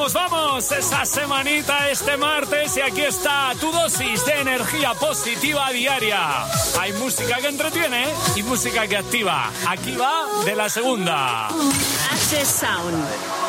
Vamos, esa semanita este martes y aquí está tu dosis de energía positiva diaria. Hay música que entretiene y música que activa. Aquí va de la segunda. Access Sound.